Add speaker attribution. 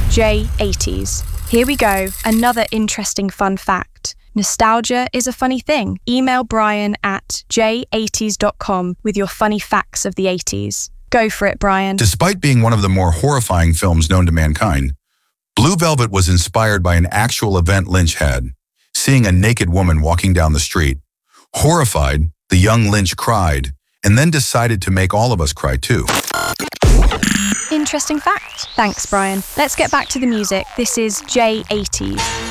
Speaker 1: J80s. Here we go, another interesting fun fact. Nostalgia is a funny thing. Email Brian at j80s.com with your funny facts of the 80s. Go for it, Brian.
Speaker 2: Despite being one of the more horrifying films known to mankind, Blue Velvet was inspired by an actual event Lynch had, seeing a naked woman walking down the street. Horrified, the young Lynch cried, and then decided to make all of us cry too.
Speaker 1: Interesting fact. Thanks, Brian. Let's get back to the music. This is J80s.